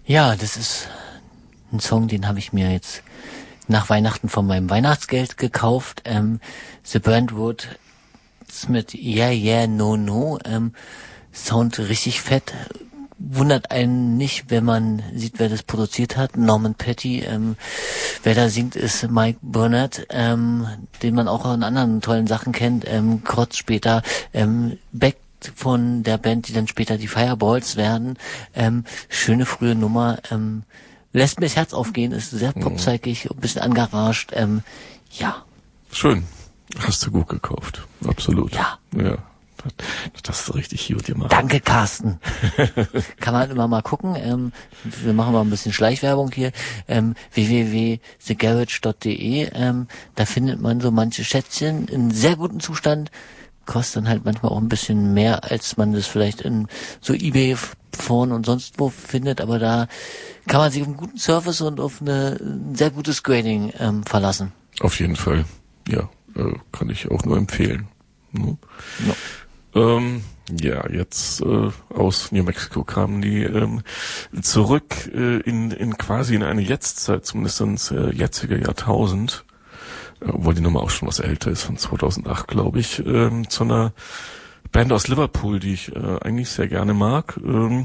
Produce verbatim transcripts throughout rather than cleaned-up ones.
Ja, das ist ein Song, den habe ich mir jetzt nach Weihnachten von meinem Weihnachtsgeld gekauft. Ähm, The Burnt Wood mit Yeah, Yeah, No, No. Ähm, Sound richtig fett. Wundert einen nicht, wenn man sieht, wer das produziert hat. Norman Petty. Ähm, wer da singt, ist Mike Burnett, ähm, den man auch in anderen tollen Sachen kennt. Ähm, kurz später ähm, Beck von der Band, die dann später die Fireballs werden. Ähm, schöne frühe Nummer. Ähm, lässt mir das Herz aufgehen. Ist sehr popzeigig, ein bisschen angerascht. Ähm, ja. Schön. Hast du gut gekauft. Absolut. Ja. Ja. Das hast du richtig gut gemacht. Danke, Carsten. Kann man immer mal gucken. Ähm, wir machen mal ein bisschen Schleichwerbung hier. Ähm, w w w punkt the garage punkt d e. Ähm, da findet man so manche Schätzchen in sehr gutem Zustand. Kostet dann halt manchmal auch ein bisschen mehr, als man das vielleicht in so eBay, Foren und sonst wo findet. Aber da kann man sich auf einen guten Service und auf eine, ein sehr gutes Grading ähm, verlassen. Auf jeden Fall. Ja, äh, kann ich auch nur empfehlen. Ne? No. Ähm, ja, jetzt äh, aus New Mexico kamen die ähm, zurück äh, in, in quasi in eine Jetztzeit, zumindest ins äh, jetzige Jahrtausend, äh, obwohl die Nummer auch schon was älter ist, von zweitausendacht, glaube ich, ähm, zu einer Band aus Liverpool, die ich äh, eigentlich sehr gerne mag, ähm,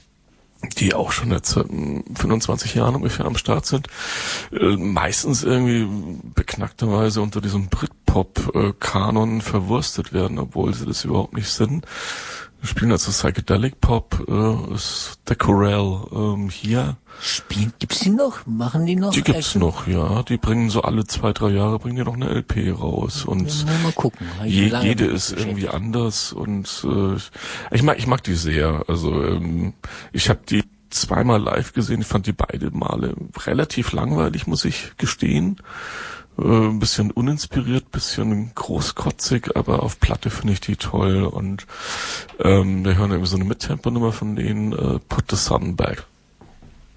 die auch schon jetzt seit fünfundzwanzig Jahren ungefähr am Start sind, äh, meistens irgendwie beknackterweise unter diesem Britpop-Kanon verwurstet werden, obwohl sie das überhaupt nicht sind. Wir spielen also Psychedelic Pop, äh, ist The Corral ähm, hier. Spielen, gibt's die noch? Machen die noch? Die gibt's noch, ja. Die bringen so alle zwei, drei Jahre bringen die noch eine L P raus. Und ja, mal gucken. Je, jede ist irgendwie anders und äh, ich mag ich mag die sehr. Also ähm, ich habe die zweimal live gesehen. Ich fand die beide Male relativ langweilig, muss ich gestehen. Äh, ein bisschen uninspiriert, bisschen großkotzig, aber auf Platte finde ich die toll. Und ähm, wir hören irgendwie so eine Mittempo-Nummer von denen, äh, Put the Sun Back.